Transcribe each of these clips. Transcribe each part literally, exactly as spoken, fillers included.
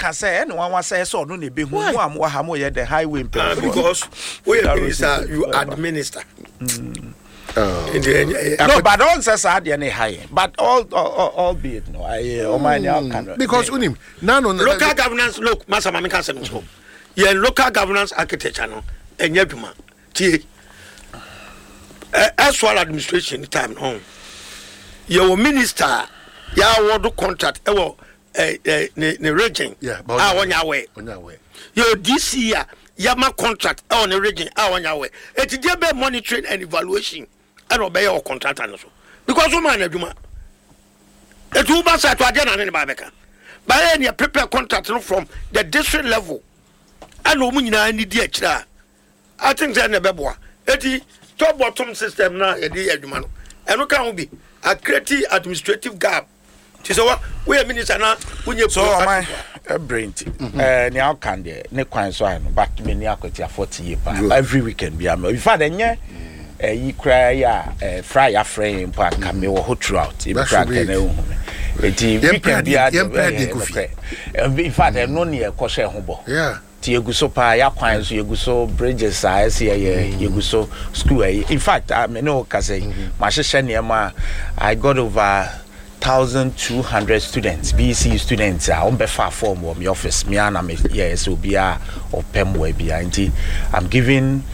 can say anyone was say so no be who am wa ha mo ye the highway because we minister you administer. Oh. No, but all says I any high, but all all all be it no. I oh my can because unim no no local governance look Master Mamika say so. Yeah, local governance architecture no enye dwuma. Tie. Eh as well administration time no. Your minister ya award contract e wo eh ne region. Yeah, ah wonya we. Wonya we. Your D C ya yama contract on the region ah wonya we. E ti dey be monitoring and evaluation. And obey your contract and so because woman aduma e two ba sa to ade na ne ba beka ba any prepare contract from the district level and omu nyina ni di akira I think say na beboa eti top bottom system na e di aduma no eno kan ho bi a create administrative gap ti so we minister na unye so my brain eh ni how can there ne kwan so I no but me ni akwati forty year pa every weekend bi am in fact enye eh yi kra ya eh fry ya frame pa ka me wo ho throughout e kra ka na hu eti weekend bi ade in fact e no ne e ko hwe ho bo yeah ti eguso pa ya kwan so eguso bridges a ese ye eguso school in fact I me no ka say ma hye ne ma I got over one thousand two hundred students B C students are on befa form of my office me ana me yes obi a opem we bia nti I'm giving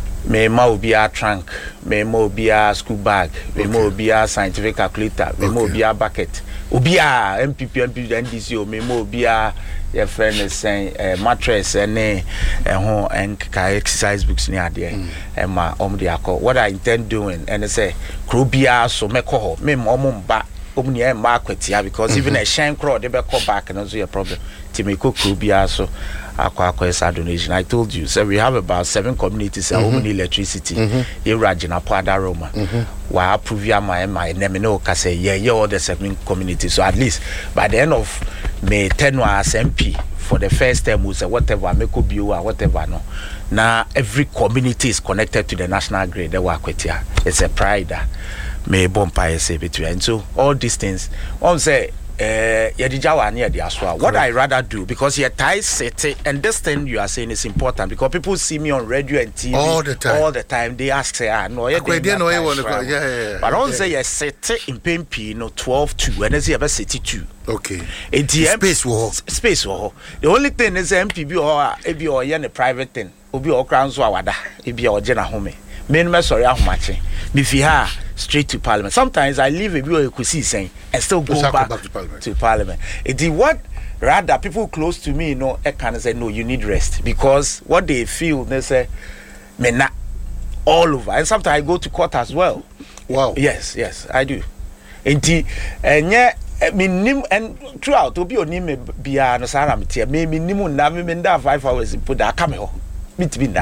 me ma obi a trunk me ma obi a school bag me ma obi a scientific calculator me ma obi a bucket obi a M P P M P N D C o me ma obi a your friend is saying mattress and eh ho and exercise books ni ade e ma om de akọ what I intend doing and say kro bia so mekọ ho me ma om ba om ni e ma akwatia because even a shine crowd they be come back and so your problem ti me ko kro bia so akwa akwa esa donation I told you so we have about seven communities mm-hmm. home electricity e ragina pada roma wa approve ya my my name no ka say yeah yeah all the seven communities so at least by the end of May ten as M P for the first time we say whatever make ko bio or whatever no now every community is connected to the national grid they work with ya it's a pride may bompa say between so all these things one say eh yedijawa near the aswa what I rather do because here ties city and this thing you are saying is important because people see me on radio and T V all the time all the time they ask say ah no yeah yeah yeah but don't say yes city in Pempi no twelve two and say about city two okay it space war space war the only thing is M P B or e bi or a private thing obi o kran so awada e bi o je na home me no sorry ahomache me fi ha straight to parliament sometimes I leave a bit of kusi saying and still go back, back to parliament to parliament it did what rather people close to me you know I can say no you need rest because what they feel they say me na all over and sometimes I go to court as well wow yes yes I do enti enye minim and throughout obi oni me bia no sara metia me minim na me nda five hours put that come ho meet be na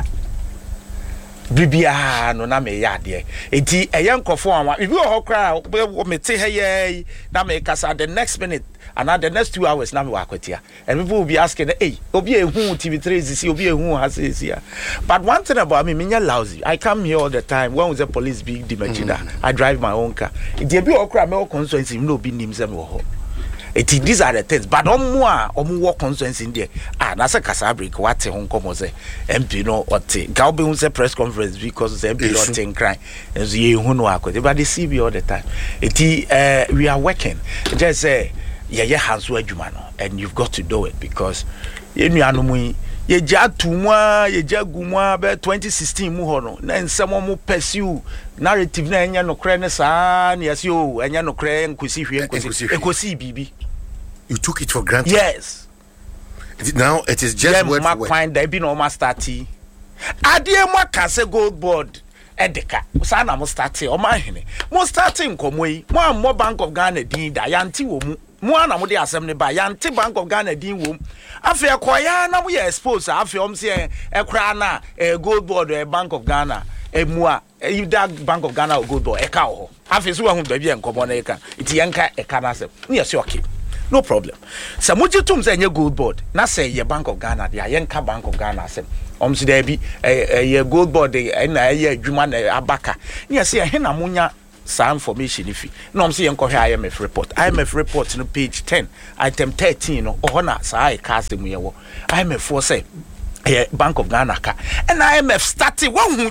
bibia no na me ya de enti eyen kofo anwa ibi o kra me te he na me kasa the next minute and the next two hours na me wa kwatia and people will be asking hey obi ehun T V three see obi ehun has here but one thing about me me lousy I come here all the time when was the police big dimachida mm-hmm. I drive my own car it dey be o kra me constituency no be nim sem ho it these are the things but on more on work constituency in there ah na say kasa break what hon come say M P no ote ga obi say press conference because M P not in crime and so you hu no akọ but they see me all the time it uh, we are working just say yeah yeah hands wo adwuma no and you've got to do it because you nuanu mu ye ja tumwa ye ja gumwa be twenty sixteen mu ho no na nsemo mu pursue narrative na enya no kre ne saa na yesi o enya no kre nkosi hwe nkosi ekosi bibi you took it for granted yes now it is just yeah, word ma for word find there be no ma starti adie mo ka se gold board edeka sa na mo starti o ma hene mo starting komoi mo am Bank of Ghana din da yanti wo mu mo ana mo de asem ne ba yanti Bank of Ghana din wo afi ekoya na mo ye expose afi om se ekra na gold board e Bank of Ghana emua if that Bank of Ghana gold board e ka ho afi so hu ba bi enkomo na e ka iti yenka e ka na se ni yesi okay no problem so mo jitum se nye gold board na se ye Bank of Ghana de yenka Bank of Ghana se om se there bi e gold board e na ye adwuma na abaka ni yesi e he na munya some information if no I'm saying I M F report I M F report no page ten item thirteen no oh na say cast mu ye wo I M F for say yeah, Bank of Ghana ka and I M F started one